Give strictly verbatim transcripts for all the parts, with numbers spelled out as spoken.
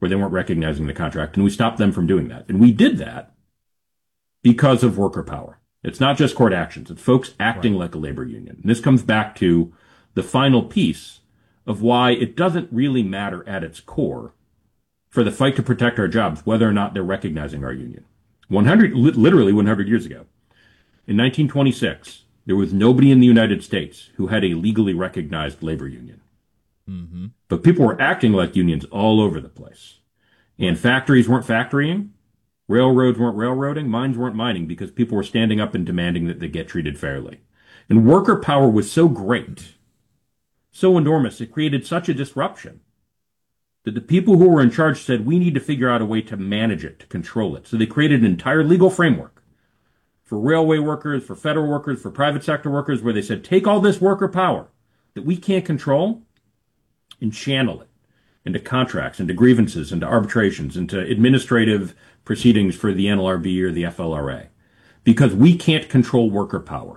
where they weren't recognizing the contract, and we stopped them from doing that. And we did that because of worker power. It's not just court actions. It's folks acting right. like a labor union. And this comes back to the final piece of why it doesn't really matter at its core for the fight to protect our jobs, whether or not they're recognizing our union. one hundred, literally one hundred years ago, in nineteen twenty-six, there was nobody in the United States who had a legally recognized labor union. Mm-hmm. But people were acting like unions all over the place. And factories weren't factorying. Railroads weren't railroading, mines weren't mining, because people were standing up and demanding that they get treated fairly. And worker power was so great, so enormous, it created such a disruption that the people who were in charge said, we need to figure out a way to manage it, to control it. So they created an entire legal framework for railway workers, for federal workers, for private sector workers, where they said, take all this worker power that we can't control and channel it into contracts, into grievances, into arbitrations, into administrative proceedings for the N L R B or the F L R A, because we can't control worker power.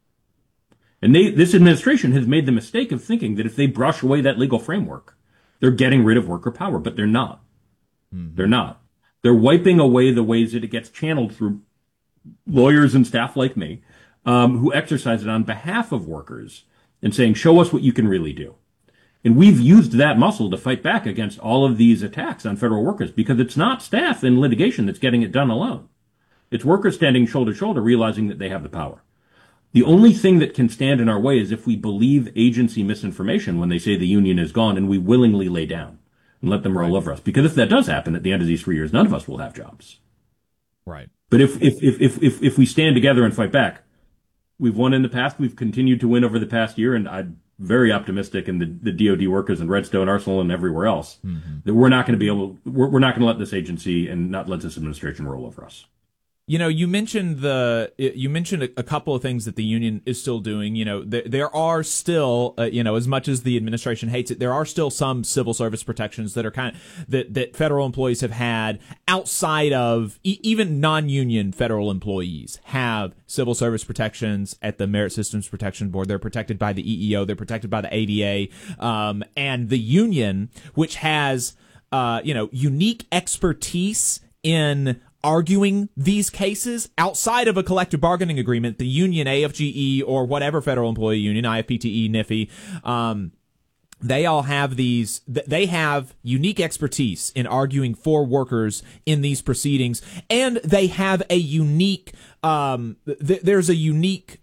And they, this administration has made the mistake of thinking that if they brush away that legal framework, they're getting rid of worker power, but they're not. Mm-hmm. They're not. They're wiping away the ways that it gets channeled through lawyers and staff like me, um, who exercise it on behalf of workers and saying, show us what you can really do. And we've used that muscle to fight back against all of these attacks on federal workers, because it's not staff in litigation that's getting it done alone. It's workers standing shoulder to shoulder, realizing that they have the power. The only thing that can stand in our way is if we believe agency misinformation when they say the union is gone, and we willingly lay down and let them roll right. over us. Because if that does happen at the end of these three years, none of us will have jobs. Right. But if, if, if, if, if, if we stand together and fight back, we've won in the past, we've continued to win over the past year, and I'm very optimistic in the, the D O D workers and Redstone Arsenal and everywhere else, mm-hmm. that we're not going to be able, we're, we're not going to let this agency and not let this administration roll over us. You know, you mentioned the you mentioned a, a couple of things that the union is still doing. You know, there, there are still, uh, you know, as much as the administration hates it, there are still some civil service protections that are kind of that that federal employees have had outside of e- even non-union federal employees have civil service protections at the Merit Systems Protection Board. They're protected by the E E O. They're protected by the A D A, um, and the union, which has, uh, you know, unique expertise in arguing these cases outside of a collective bargaining agreement. The union, A F G E, or whatever federal employee union, I F P T E, N F I, um, they all have these, they have unique expertise in arguing for workers in these proceedings, and they have a unique, um, th- there's a unique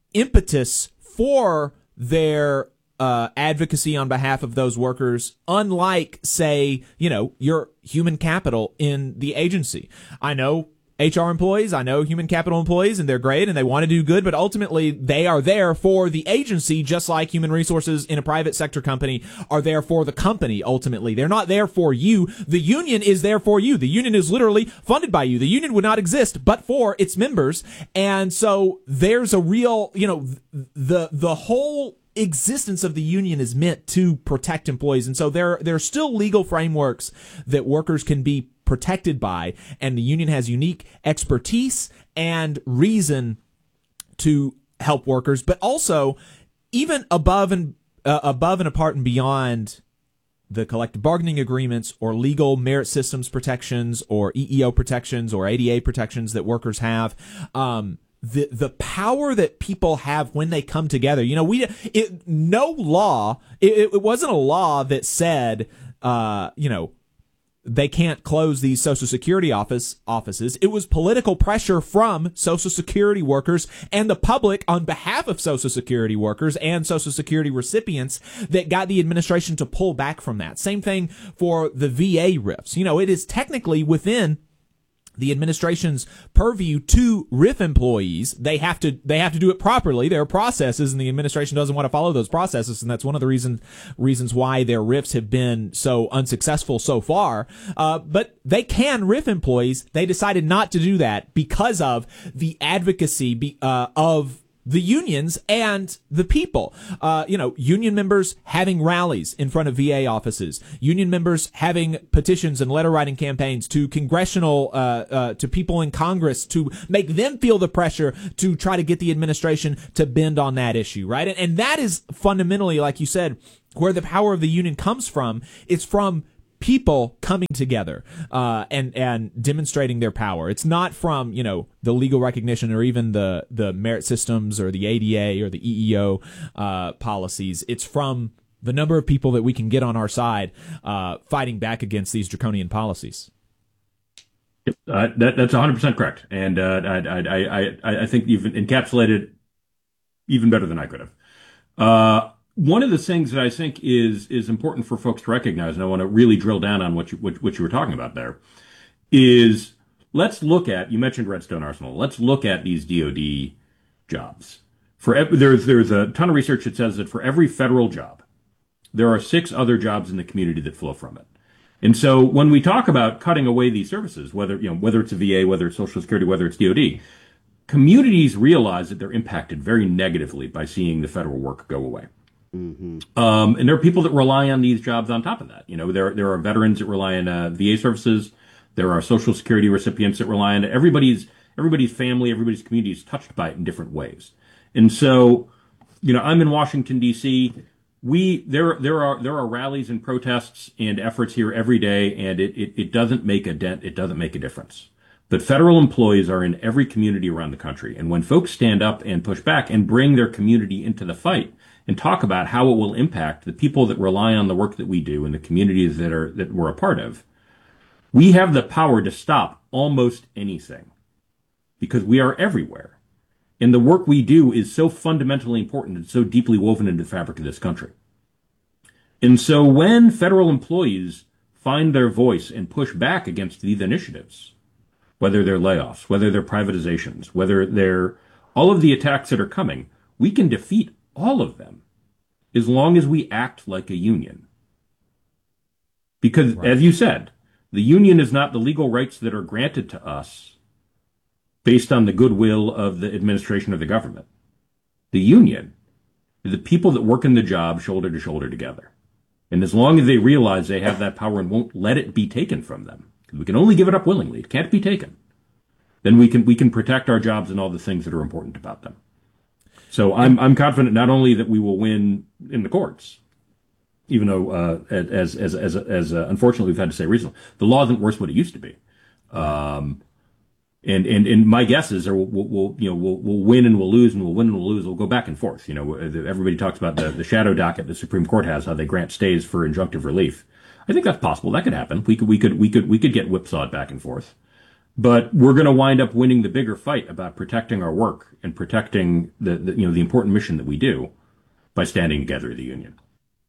impetus for their Uh, advocacy on behalf of those workers, unlike, say, you know, your human capital in the agency. I know H R employees, I know human capital employees, and they're great and they want to do good, but ultimately they are there for the agency, just like human resources in a private sector company are there for the company. Ultimately, they're not there for you. The union is there for you. The union is literally funded by you. The union would not exist but for its members. And so there's a real, you know, the the whole existence of the union is meant to protect employees, and so there there are still legal frameworks that workers can be protected by, and the union has unique expertise and reason to help workers. But also, even above and uh, above and apart and beyond the collective bargaining agreements or legal merit systems protections or E E O protections or A D A protections that workers have, um, the the power that people have when they come together. You know, we it, no law. It, it wasn't a law that said, uh, you know, they can't close these Social Security office offices. It was political pressure from Social Security workers and the public on behalf of Social Security workers and Social Security recipients that got the administration to pull back from that. Same thing for the V A R I Fs. You know, it is technically within the administration's purview to R I F employees. They have to they have to do it properly. There are processes, and the administration doesn't want to follow those processes, and that's one of the reasons reasons why their R I Fs have been so unsuccessful so far. Uh, but they can R I F employees. They decided not to do that because of the advocacy be, uh, of the unions and the people. Uh, you know, union members having rallies in front of V A offices, union members having petitions and letter writing campaigns to congressional, uh, uh, to people in Congress to make them feel the pressure to try to get the administration to bend on that issue, right? And, and that is fundamentally, like you said, where the power of the union comes from. It's from people coming together uh, and and demonstrating their power. It's not from, you know, the legal recognition or even the the merit systems or the A D A or the E E O uh, policies. It's from the number of people that we can get on our side uh, fighting back against these draconian policies. Uh, that, that's one hundred percent correct. And uh, I, I, I, I think you've encapsulated even better than I could have. Uh, one of the things that I think is is important for folks to recognize, and I want to really drill down on what you, what, what you were talking about there, is let's look at, you mentioned Redstone Arsenal, let's look at these D O D jobs. For there's There's a ton of research that says that for every federal job, there are six other jobs in the community that flow from it. And so when we talk about cutting away these services, whether, you know, whether it's a V A, whether it's Social Security, whether it's D O D, communities realize that they're impacted very negatively by seeing the federal work go away. Mm-hmm. Um, and there are people that rely on these jobs on top of that. You know, there, there are veterans that rely on uh, V A services. There are Social Security recipients that rely on it. Everybody's, everybody's family, everybody's community is touched by it in different ways. And so, you know, I'm in Washington, D C We there there are there are rallies and protests and efforts here every day, and it, it, it doesn't make a dent. It doesn't make a difference. But federal employees are in every community around the country, and when folks stand up and push back and bring their community into the fight and talk about how it will impact the people that rely on the work that we do and the communities that are that we're a part of, we have the power to stop almost anything because we are everywhere. And the work we do is so fundamentally important and so deeply woven into the fabric of this country. And so when federal employees find their voice and push back against these initiatives, whether they're layoffs, whether they're privatizations, whether they're all of the attacks that are coming, we can defeat all of them as long as we act like a union. Because, right, as you said, the union is not the legal rights that are granted to us based on the goodwill of the administration of the government. The union is the people that work in the job shoulder to shoulder together. And as long as they realize they have that power and won't let it be taken from them, because we can only give it up willingly, it can't be taken, then we can we can protect our jobs and all the things that are important about them. So I'm I'm confident not only that we will win in the courts, even though uh, as as as as uh, unfortunately we've had to say recently, the law isn't worse what it used to be. Um, And, and, and my guess is, or we'll, we'll, you know, we'll, we'll win and we'll lose and we'll win and we'll lose. We'll go back and forth. You know, everybody talks about the, the shadow docket the Supreme Court has, how they grant stays for injunctive relief. I think that's possible. That could happen. We could, we could, we could, we could get whipsawed back and forth, but we're going to wind up winning the bigger fight about protecting our work and protecting the, the, you know, the important mission that we do by standing together as a union.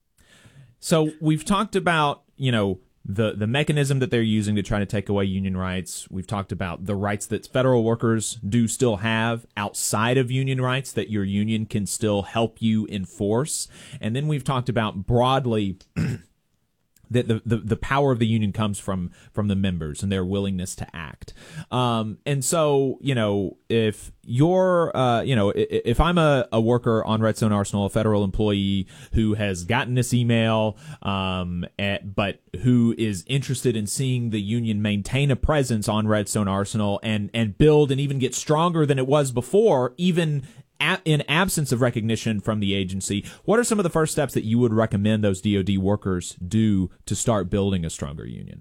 So we've talked about, you know, the the mechanism that they're using to try to take away union rights. We've talked about the rights that federal workers do still have outside of union rights that your union can still help you enforce. And then we've talked about broadly that the, the, the power of the union comes from from the members and their willingness to act. Um, and so, you know, if you're, uh, you know, if, if I'm a, a worker on Redstone Arsenal, a federal employee who has gotten this email, um, at, but who is interested in seeing the union maintain a presence on Redstone Arsenal and, and build and even get stronger than it was before, even in absence of recognition from the agency, what are some of the first steps that you would recommend those D O D workers do to start building a stronger union?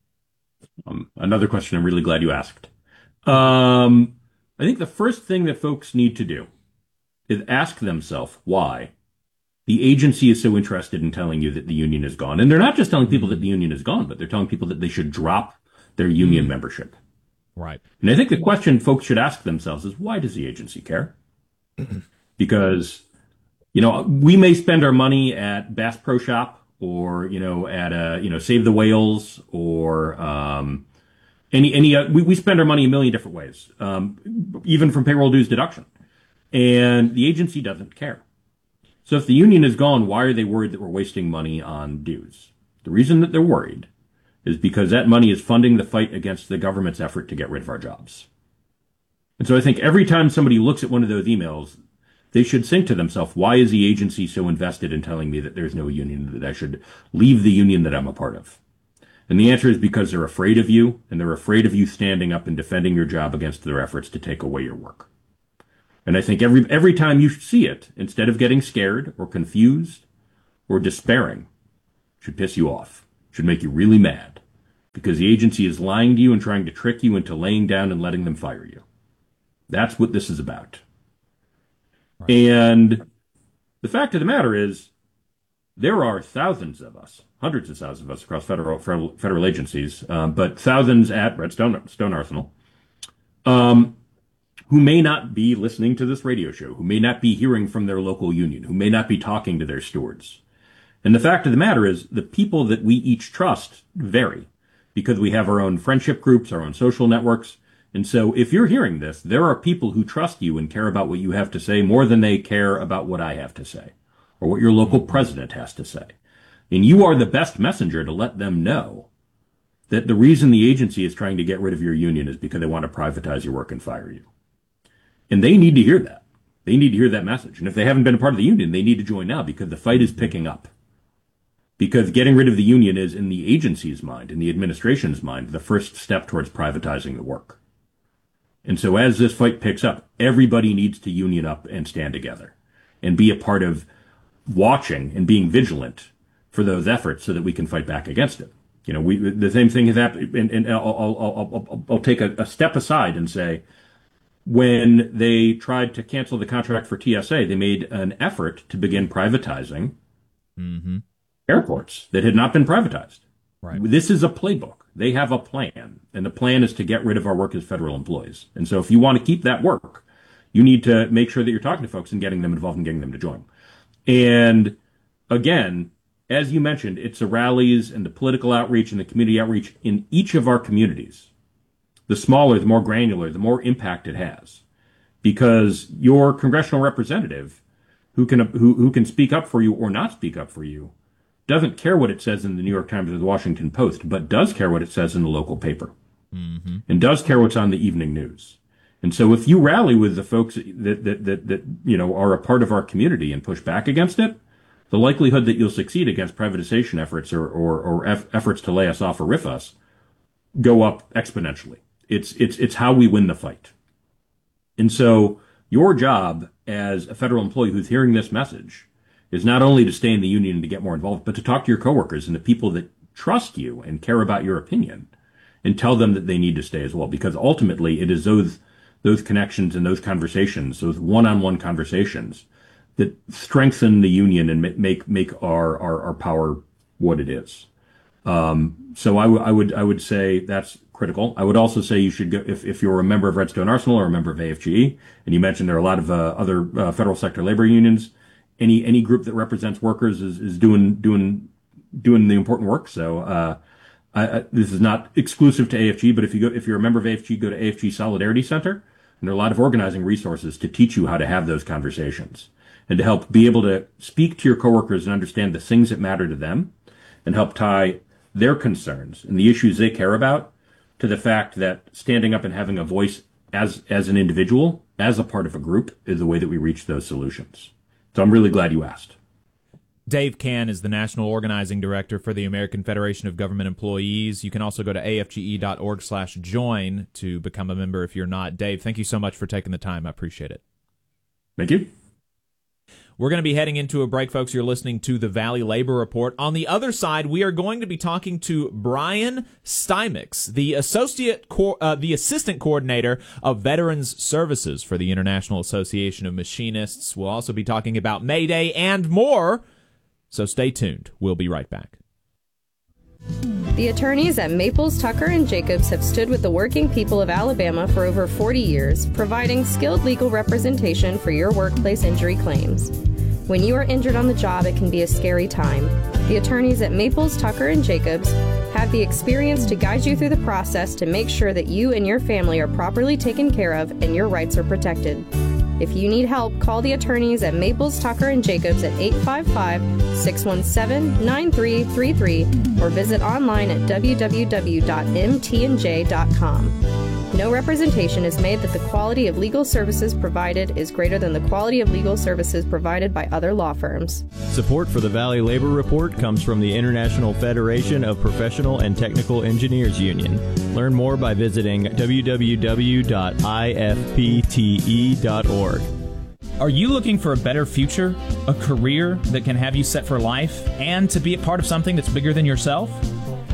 Um, another question I'm really glad you asked. Um, I think the first thing that folks need to do is ask themselves why the agency is so interested in telling you that the union is gone. And they're not just telling people that the union is gone, but they're telling people that they should drop their union mm. membership. Right. And I think the question folks should ask themselves is, why does the agency care? Because, you know, we may spend our money at Bass Pro Shop or, you know, at, uh, you know, Save the Whales or, um, any, any, uh, we, we spend our money a million different ways, um, even from payroll dues deduction. And the agency doesn't care. So if the union is gone, why are they worried that we're wasting money on dues? The reason that they're worried is because that money is funding the fight against the government's effort to get rid of our jobs. And so I think every time somebody looks at one of those emails, they should think to themselves, why is the agency so invested in telling me that there's no union, that I should leave the union that I'm a part of? And the answer is because they're afraid of you, and they're afraid of you standing up and defending your job against their efforts to take away your work. And I think every every time you see it, instead of getting scared or confused or despairing, it should piss you off. should make you really mad, because the agency is lying to you and trying to trick you into laying down and letting them fire you. That's what this is about. Right. And the fact of the matter is, there are thousands of us, hundreds of thousands of us across federal federal, federal agencies, um, but thousands at Redstone Stone Arsenal, um, who may not be listening to this radio show, who may not be hearing from their local union, who may not be talking to their stewards. And the fact of the matter is, the people that we each trust vary, because we have our own friendship groups, our own social networks. And so if you're hearing this, there are people who trust you and care about what you have to say more than they care about what I have to say, or what your local president has to say. And you are the best messenger to let them know that the reason the agency is trying to get rid of your union is because they want to privatize your work and fire you. And they need to hear that. They need to hear that message. And if they haven't been a part of the union, they need to join now, because the fight is picking up. Because getting rid of the union is, in the agency's mind, in the administration's mind, the first step towards privatizing the work. And so as this fight picks up, everybody needs to union up and stand together and be a part of watching and being vigilant for those efforts so that we can fight back against it. You know, we, the same thing has happened, and, and I'll, I'll, I'll, I'll, I'll take a, a step aside and say, when they tried to cancel the contract for T S A, they made an effort to begin privatizing mm-hmm. airports that had not been privatized. Right. This is a playbook. They have a plan, and the plan is to get rid of our work as federal employees. And so if you want to keep that work, you need to make sure that you're talking to folks and getting them involved and getting them to join. And again, as you mentioned, it's the rallies and the political outreach and the community outreach in each of our communities. The smaller, the more granular, the more impact it has. Because your congressional representative, who can who, who can speak up for you or not speak up for you, doesn't care what it says in the New York Times or the Washington Post, but does care what it says in the local paper. Mm-hmm. And does care what's on the evening news. And so if you rally with the folks that, that, that, that, you know, are a part of our community and push back against it, the likelihood that you'll succeed against privatization efforts or, or, or eff- efforts to lay us off or riff us go up exponentially. It's, it's, it's how we win the fight. And so your job as a federal employee who's hearing this message is not only to stay in the union and to get more involved, but to talk to your coworkers and the people that trust you and care about your opinion and tell them that they need to stay as well. Because ultimately it is those, those connections and those conversations, those one-on-one conversations that strengthen the union and make, make our, our, our power what it is. Um, so I, w- I would, I would say that's critical. I would also say you should go, if, if you're a member of Redstone Arsenal or a member of A F G E, and you mentioned there are a lot of, uh, other, uh, federal sector labor unions, any, any group that represents workers is, is doing, doing, doing the important work. So, uh, I, I, this is not exclusive to A F G, but if you go, if you're a member of A F G, go to A F G Solidarity Center, and there are a lot of organizing resources to teach you how to have those conversations and to help be able to speak to your coworkers and understand the things that matter to them and help tie their concerns and the issues they care about to the fact that standing up and having a voice as, as an individual, as a part of a group, is the way that we reach those solutions. So I'm really glad you asked. Dave Cann is the National Organizing Director for the American Federation of Government Employees. You can also go to A F G E dot org slash join to become a member if you're not. Dave, thank you so much for taking the time. I appreciate it. Thank you. We're going to be heading into a break, folks. You're listening to the Valley Labor Report. On the other side, we are going to be talking to Brian Stymix, the associate, co- uh, the assistant coordinator of Veterans Services for the International Association of Machinists. We'll also be talking about May Day and more. So stay tuned. We'll be right back. The attorneys at Maples, Tucker, and Jacobs have stood with the working people of Alabama for over forty years, providing skilled legal representation for your workplace injury claims. When you are injured on the job, it can be a scary time. The attorneys at Maples, Tucker, and Jacobs have the experience to guide you through the process to make sure that you and your family are properly taken care of and your rights are protected. If you need help, call the attorneys at Maples, Tucker, and Jacobs at eight five five, six one seven, nine three three three or visit online at w w w dot m t n j dot com. No representation is made that the quality of legal services provided is greater than the quality of legal services provided by other law firms. Support for the Valley Labor Report comes from the International Federation of Professional and Technical Engineers Union. Learn more by visiting w w w dot i f p t e dot org. Are you looking for a better future, a career that can have you set for life, and to be a part of something that's bigger than yourself?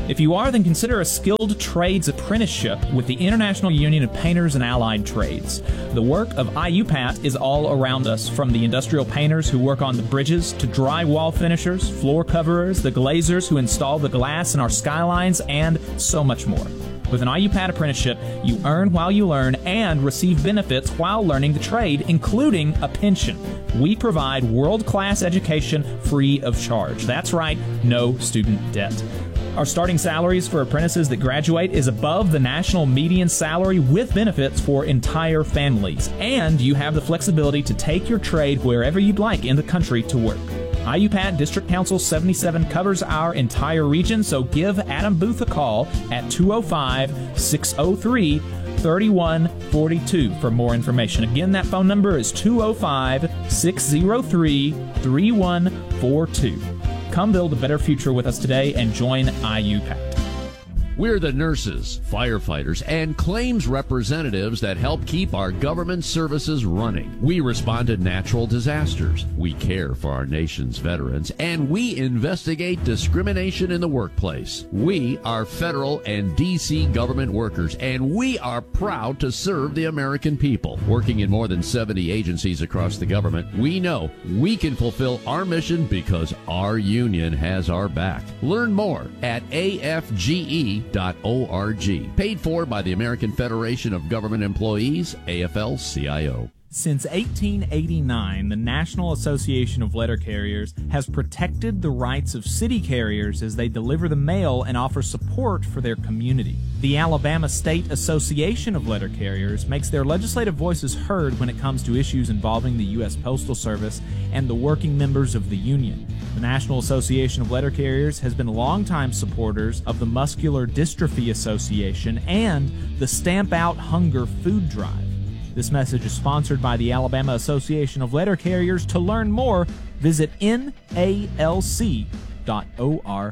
If you are, then consider a skilled trades apprenticeship with the International Union of Painters and Allied Trades. The work of I U P A T is all around us, from the industrial painters who work on the bridges to drywall finishers, floor coverers, the glazers who install the glass in our skylines, and so much more. With an I U P A T apprenticeship, you earn while you learn and receive benefits while learning the trade, including a pension. We provide world-class education free of charge. That's right, no student debt. Our starting salaries for apprentices that graduate is above the national median salary with benefits for entire families. And you have the flexibility to take your trade wherever you'd like in the country to work. I U P A T District Council seventy-seven covers our entire region, so give Adam Booth a call at two oh five, six oh three, three one four two for more information. Again, that phone number is two oh five, six oh three, three one four two. Come build a better future with us today and join I U P A T. We're the nurses, firefighters, and claims representatives that help keep our government services running. We respond to natural disasters. We care for our nation's veterans, and we investigate discrimination in the workplace. We are federal and D C government workers, and we are proud to serve the American people. Working in more than seventy agencies across the government, we know we can fulfill our mission because our union has our back. Learn more at A F G E dot org. Paid for by the American Federation of Government Employees, A F L C I O. Since eighteen eighty-nine, the National Association of Letter Carriers has protected the rights of city carriers as they deliver the mail and offer support for their community. The Alabama State Association of Letter Carriers makes their legislative voices heard when it comes to issues involving the U S Postal Service and the working members of the union. The National Association of Letter Carriers has been longtime supporters of the Muscular Dystrophy Association and the Stamp Out Hunger Food Drive. This message is sponsored by the Alabama Association of Letter Carriers. To learn more, visit N A L C dot org.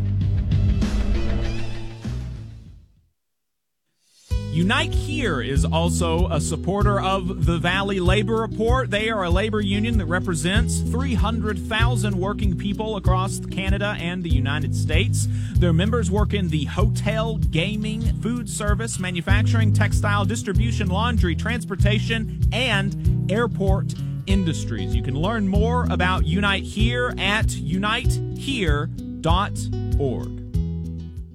Unite Here is also a supporter of the Valley Labor Report. They are a labor union that represents three hundred thousand working people across Canada and the United States. Their members work in the hotel, gaming, food service, manufacturing, textile, distribution, laundry, transportation, and airport industries. You can learn more about Unite Here at unite here dot org.